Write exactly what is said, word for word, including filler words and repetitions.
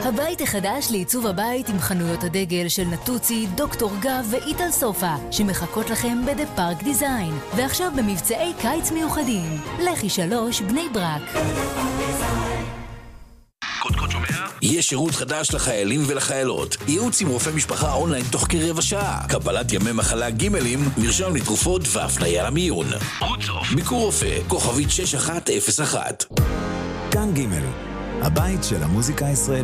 הבית החדש לעיצוב הבית עם חנויות הדגל של נטוצי, דוקטור גב ואיטל סופה, שמחכות לכם בדה פארק דיזיין. ועכשיו במבצעי קיץ מיוחדים. לחי שלוש, בני ברק. קודקוד שומע? יש שירות חדש לחיילים ולחיילות. ייעוץ עם רופא משפחה אונליין תוך כרבע שעה. קבלת ימי מחלה גימלים, מרשם לתרופות והפניה למיון. רוצוף. ביקור רופא, כוכבית שש אחת אפס אחת. כאן גימל, הבית של המוזיקה הישראלית.